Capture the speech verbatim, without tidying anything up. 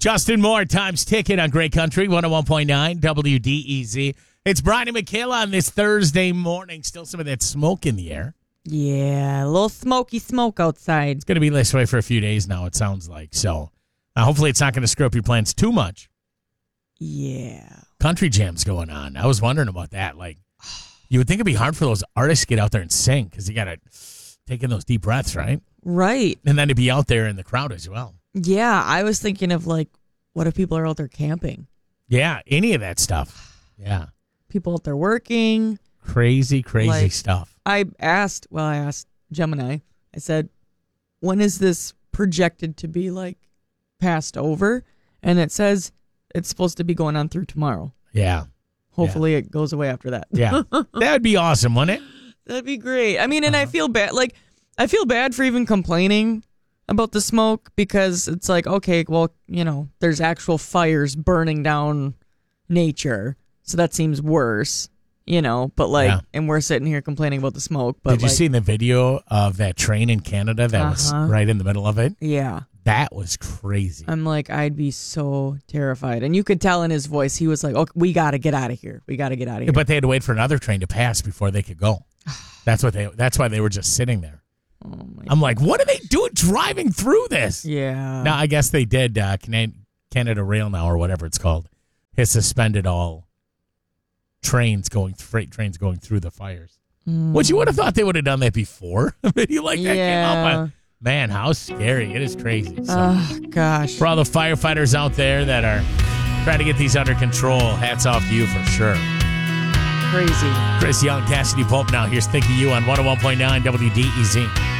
Justin Moore, Times Ticket on Great Country, one oh one point nine W D E Z. It's Brian and Michaela on this Thursday morning. Still some of that smoke in the air. Yeah, a little smoky smoke outside. It's going to be this way for a few days now, it sounds like. So uh, hopefully it's not going to screw up your plans too much. Yeah. Country Jam's going on. I was wondering about that. Like, you would think it'd be hard for those artists to get out there and sing because you got to take in those deep breaths, right? Right. And then to be out there in the crowd as well. Yeah, I was thinking of, like, what if people are out there camping? Yeah, any of that stuff. Yeah. People out there working. Crazy, crazy like, stuff. I asked, well, I asked Gemini, I said, when is this projected to be, like, passed over? And it says it's supposed to be going on through tomorrow. Yeah. Hopefully yeah. it goes away after that. Yeah. That'd be awesome, wouldn't it? That'd be great. I mean, and uh-huh. I feel bad. Like, I feel bad for even complaining about the smoke because it's like, okay, well, you know, there's actual fires burning down nature. So that seems worse, you know, but like, yeah. and we're sitting here complaining about the smoke. But Did you like, see the video of that train in Canada that uh-huh. was right in the middle of it? Yeah. That was crazy. I'm like, I'd be so terrified. And you could tell in his voice, he was like, oh, we got to get out of here. We got to get out of here. But they had to wait for another train to pass before they could go. That's what they. That's why they were just sitting there. Oh my I'm like, what are they doing driving through this? Yeah. Now, I guess they did. Uh, Canada Rail now, or whatever it's called, has suspended all trains going, freight trains going through the fires. Mm. Which you would have thought they would have done that before. A video like that yeah. came out. Man, how scary. It is crazy. So, oh, gosh. For all the firefighters out there that are trying to get these under control, hats off to you for sure. Crazy. Chris Young, Cassidy Pope now. Here's Think of You on one oh one point nine W D E Z.